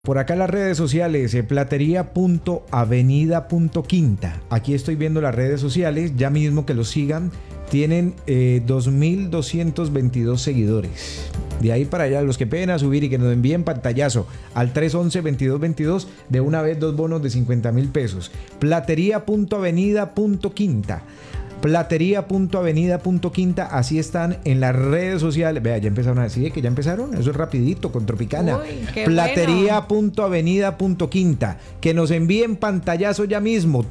Por acá en las redes sociales, platería.avenida.quinta. Aquí estoy viendo las redes sociales, ya mismo que los sigan. Tienen 2.222 seguidores. De ahí para allá, los que peguen a subir y que nos envíen pantallazo al 311-2222, de una vez 2 bonos de 50.000 pesos. Platería.avenida.quinta. Platería.avenida.quinta, así están en las redes sociales. Vea, ya empezaron a decir que ya empezaron. Eso es rapidito, con Tropicana. Platería.avenida.quinta. Que nos envíen pantallazo ya mismo.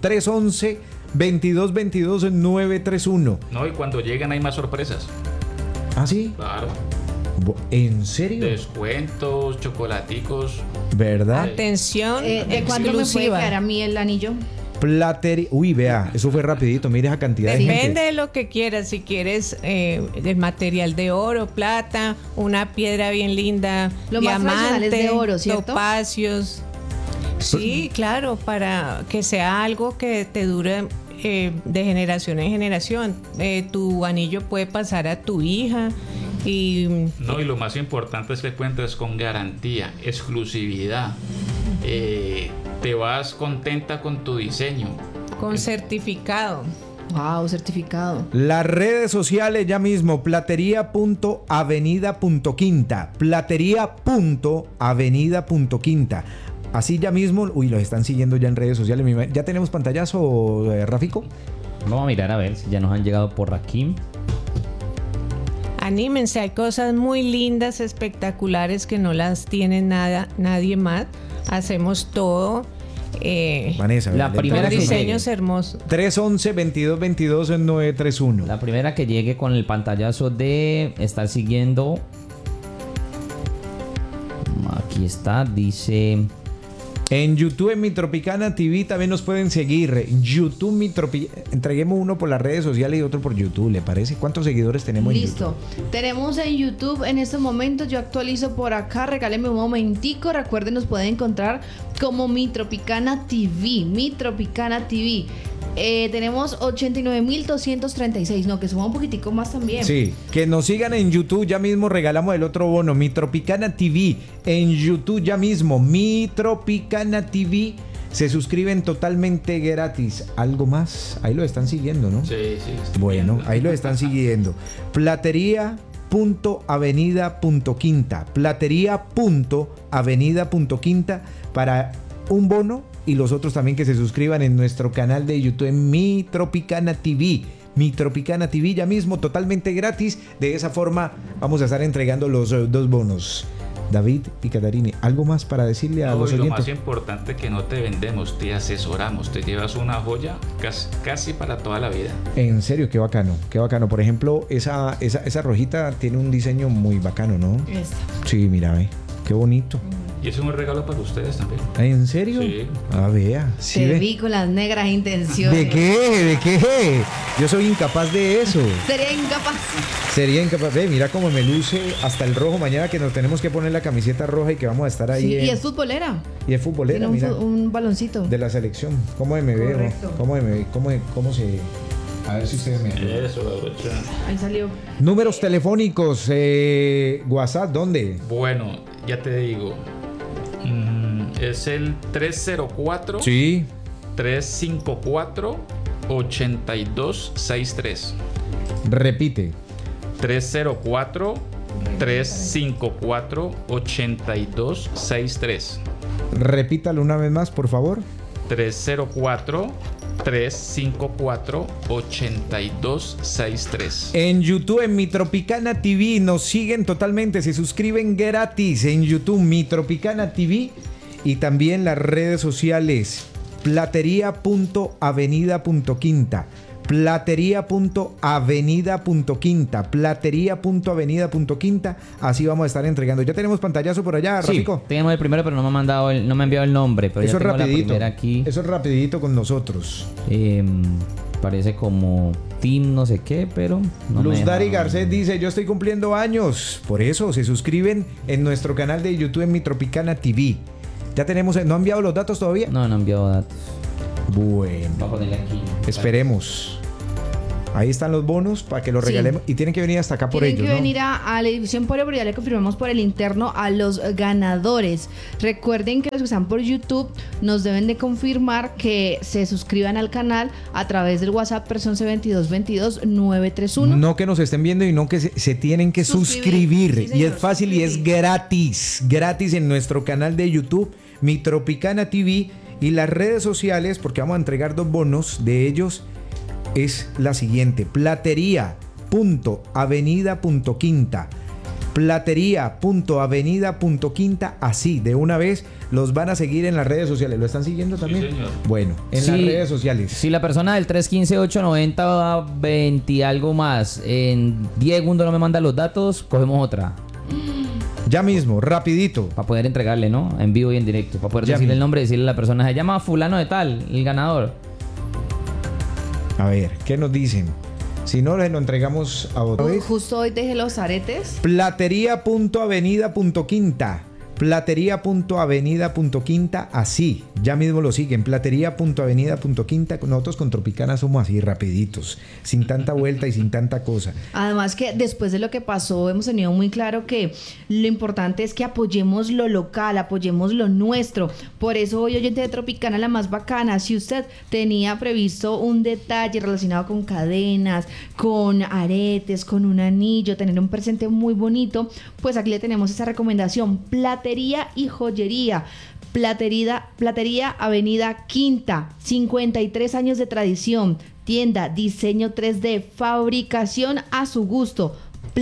311-2222-931. No, y cuando lleguen hay más sorpresas. ¿Ah, sí? Claro. ¿En serio? Descuentos, chocolaticos. ¿Verdad? Atención, ¿de cuánto me puede quedar a mí el anillo? Platería. Uy, vea, eso fue rapidito. Mire esa cantidad de gente. Depende de lo que quieras. Si quieres el material de oro, plata, una piedra bien linda, Lo más tradicional es de oro, ¿cierto? Topacios. Sí, claro, para que sea algo que te dure de generación en generación. Tu anillo puede pasar a tu hija. Y lo más importante es que cuentes con garantía, exclusividad. Te vas contenta con tu diseño. Con certificado. Wow, certificado. Las redes sociales ya mismo, platería.avenida.quinta. Platería.avenida.quinta. Así ya mismo, los están siguiendo ya en redes sociales. ¿Ya tenemos pantallazo, Rafico? Vamos a mirar a ver si ya nos han llegado por aquí. Anímense, hay cosas muy lindas, espectaculares que no las tiene nadie más. Hacemos todo. Vanessa, la primera que diseños llegue. Hermosos. 311-2222-931. La primera que llegue con el pantallazo de estar siguiendo. Aquí está, dice. En YouTube, en Mi Tropicana TV también nos pueden seguir. YouTube, entreguemos uno por las redes sociales y otro por YouTube, ¿le parece? ¿Cuántos seguidores tenemos en YouTube? Listo. Tenemos en YouTube en estos momentos, yo actualizo por acá, regáleme un momentico. Recuerden, nos pueden encontrar como Mi Tropicana TV. Mi Tropicana TV. Tenemos 89.236, no, que suma un poquitico más también. Sí, que nos sigan en YouTube, ya mismo regalamos el otro bono, Mi Tropicana TV, en YouTube ya mismo, Mi Tropicana TV, se suscriben totalmente gratis. ¿Algo más? Ahí lo están siguiendo, ¿no? Sí. Bueno, ahí lo están siguiendo. Platería.avenida.quinta. Platería.avenida.quinta para un bono. Y los otros también que se suscriban en nuestro canal de YouTube en Mi Tropicana TV. Mi Tropicana TV ya mismo, totalmente gratis. De esa forma vamos a estar entregando los 2 bonos. David y Catarine, ¿algo más para decirle a los oyentes? Lo más importante, que no te vendemos, te asesoramos, te llevas una joya casi para toda la vida. En serio, qué bacano, qué bacano. Por ejemplo, esa rojita tiene un diseño muy bacano, ¿no? Esta. Sí, mira, qué bonito. Y es un regalo para ustedes también. ¿En serio? Sí. Vea. Sí, Te vi con las negras intenciones. ¿De qué? ¿De qué? Yo soy incapaz de eso. Sería incapaz. Ve, mira cómo me luce hasta el rojo. Mañana que nos tenemos que poner la camiseta roja y que vamos a estar ahí. Sí, y es futbolera. Y es futbolera, Tiene mira. un baloncito. De la selección. ¿Cómo me veo? Correcto. ¿Cómo se...? A ver si ustedes me... Eso, Ahí salió. Números telefónicos. WhatsApp, ¿dónde? Bueno, ya te digo. Es el 304 Sí. 354 8263. Repite. 304 354 8263. Repítalo una vez más, por favor. 304 354 8263. En YouTube, en Mi Tropicana TV, nos siguen totalmente, se suscriben gratis en YouTube, Mi Tropicana TV, y también las redes sociales, platería.avenida.quinta. Platería.avenida.quinta. Platería.avenida.quinta. Así vamos a estar entregando. Ya tenemos pantallazo por allá, Sí, Rafico. tenemos el primero, pero no me ha enviado el nombre. Pero Eso ya es tengo rapidito. La primera aquí. Eso es rapidito con nosotros. Parece como Team no sé qué, pero no Luz me Dari deja. Garcés dice: yo estoy cumpliendo años. Por eso se suscriben en nuestro canal de YouTube en Mi Tropicana TV. Ya tenemos, ¿no han enviado los datos todavía? No ha enviado datos. Bueno, Voy a ponerle aquí. esperemos. Ahí están los bonos para que los Sí. regalemos. Y tienen que venir hasta acá por Tienen ellos, que ¿no? venir a la edición Emporio, pero ya le confirmamos por el interno a los ganadores. Recuerden que los que están por YouTube nos deben de confirmar que se suscriban al canal a través del WhatsApp persona 2222-931. No que nos estén viendo y no que se tienen que suscribir. Sí, Y señor, es fácil y es suscribir. gratis. Gratis en nuestro canal de YouTube, Mi Tropicana TV, y las redes sociales, porque vamos a entregar 2 bonos. De ellos es la siguiente: platería.avenida.quinta. Platería.avenida.quinta. Así, de una vez los van a seguir en las redes sociales. ¿Lo están siguiendo también? señor. Bueno, en Sí, las redes sociales. Si la persona del 315-890-20 y algo más en 10 segundos no me manda los datos, cogemos otra. Ya mismo, rapidito. Para poder entregarle, ¿no? En vivo y en directo. Para poder Ya decirle el mismo. nombre, decirle a la persona, se llama fulano de tal, el ganador. A ver, ¿qué nos dicen? Si no, les lo entregamos a otra vez. Justo hoy dejé los aretes. Platería.avenida.quinta. Platería.avenida.quinta. Así, ya mismo lo siguen. Platería.avenida.quinta. Nosotros con Tropicana somos así, rapiditos, sin tanta vuelta y sin tanta cosa. Además que después de lo que pasó hemos tenido muy claro que lo importante es que apoyemos lo local, apoyemos lo nuestro. Por eso hoy, oyente de Tropicana, la más bacana, si usted tenía previsto un detalle relacionado con cadenas, con aretes, con un anillo, tener un presente muy bonito, pues aquí le tenemos esa recomendación: platería y joyería. Platería Avenida Quinta, 53 años de tradición, tienda, diseño 3D, fabricación a su gusto.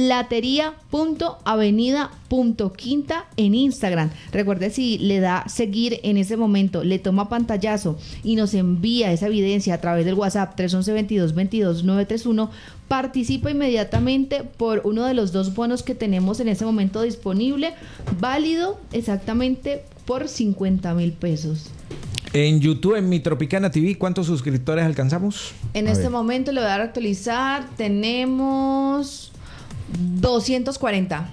Platería.avenida.quinta en Instagram. Recuerde, si le da seguir en ese momento, le toma pantallazo y nos envía esa evidencia a través del WhatsApp 311-2222-931, participa inmediatamente por uno de los 2 bonos que tenemos en ese momento disponible, válido exactamente por 50,000 pesos. En YouTube, en Mi Tropicana TV, ¿cuántos suscriptores alcanzamos? En A este ver. momento le voy a dar a actualizar. Tenemos 240.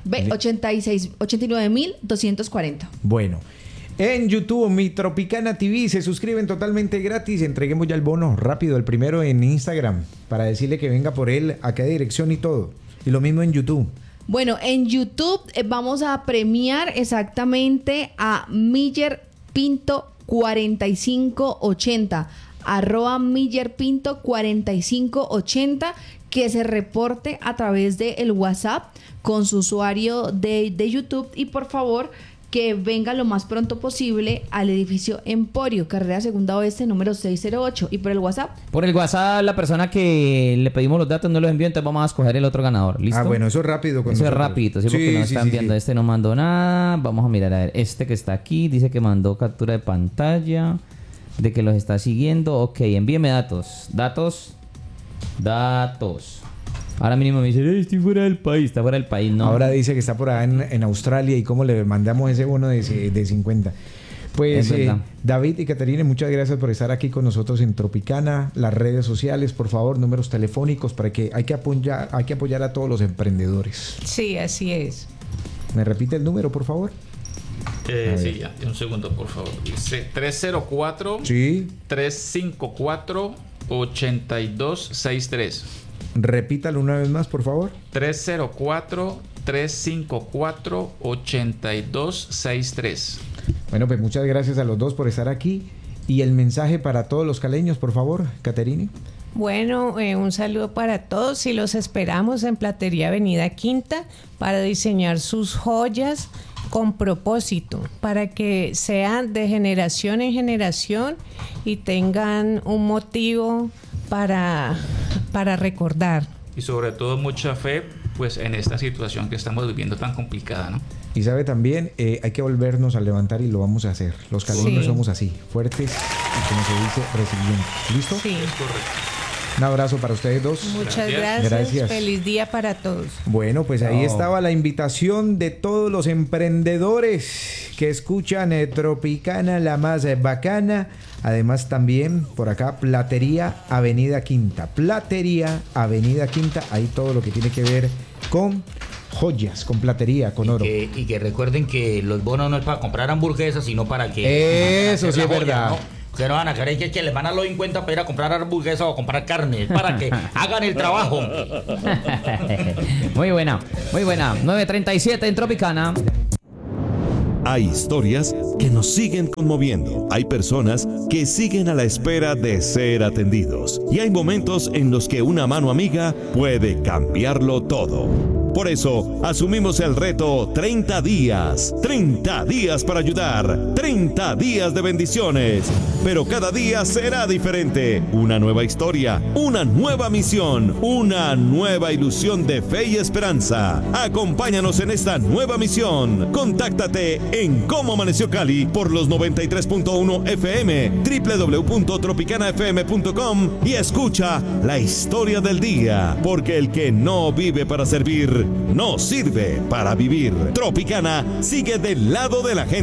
89,240. Bueno, en YouTube, Mi Tropicana TV, se suscriben totalmente gratis. Entreguemos ya el bono rápido, el primero en Instagram, para decirle que venga por él, a qué dirección y todo. Y lo mismo en YouTube. Bueno, en YouTube vamos a premiar exactamente a Miller Pinto 4580. @ Miller Pinto 4580, que se reporte a través del WhatsApp con su usuario de YouTube, y por favor que venga lo más pronto posible al edificio Emporio, carrera Segunda Oeste, número 608. Y por el WhatsApp. Por el WhatsApp, la persona que le pedimos los datos no los envió, entonces vamos a escoger el otro ganador. ¿Listo? Ah, bueno, eso es rápido. con Eso es nosotros. rapidito, ¿sí? Porque no están viendo. sí. Este no mandó nada. Vamos a mirar, a ver. Este que está aquí dice que mandó captura de pantalla, de que los está siguiendo. Ok, envíeme datos. Datos. Ahora mínimo me dice, estoy fuera del país. Está fuera del país, ¿no? Ahora dice que está por allá en Australia, y cómo le mandamos ese bono de 50. Pues Es verdad. David y Caterine, muchas gracias por estar aquí con nosotros en Tropicana. Las redes sociales, por favor, números telefónicos, para que hay que apoyar a todos los emprendedores. Sí, así es. ¿Me repite el número, por favor? Sí, ya, un segundo, por favor. Dice 304 Sí. 354 8263. Repítalo una vez más, por favor. 304 354 8263. Bueno, pues muchas gracias a los dos por estar aquí. Y el mensaje para todos los caleños, por favor, Caterine. Bueno, un saludo para todos y los esperamos en Platería Avenida Quinta para diseñar sus joyas con propósito, para que sean de generación en generación y tengan un motivo para recordar. Y sobre todo mucha fe, pues en esta situación que estamos viviendo tan complicada, ¿no? Y sabe también, hay que volvernos a levantar, y lo vamos a hacer. Los caleños Sí. somos así, fuertes y, como se dice, resilientes. ¿Listo? Sí. Es correcto. Un abrazo para ustedes dos. Muchas Gracias. gracias. Feliz día para todos. Bueno, pues ahí Chao. estaba la invitación de todos los emprendedores que escuchan Tropicana, la más bacana. Además también por acá, Platería Avenida Quinta. Platería Avenida Quinta, ahí todo lo que tiene que ver con joyas, con platería, con oro. Y que recuerden que los bonos no es para comprar hamburguesas, sino para que Eso sí hacer es la joya, verdad. ¿no? Que no van a querer que les van a los 50 para ir a comprar hamburguesas o comprar carne. Para que hagan el trabajo. Muy buena, muy buena. 9:37 en Tropicana. Hay historias que nos siguen conmoviendo. Hay personas que siguen a la espera de ser atendidos. Y hay momentos en los que una mano amiga puede cambiarlo todo. Por eso, asumimos el reto 30 días. 30 días para ayudar. 30 días de bendiciones. Pero cada día será diferente. Una nueva historia, una nueva misión, una nueva ilusión de fe y esperanza. Acompáñanos en esta nueva misión. Contáctate en Cómo Amaneció Cali por los 93.1 FM, www.tropicanafm.com y escucha la historia del día. Porque el que no vive para servir, no sirve para vivir. Tropicana sigue del lado de la gente.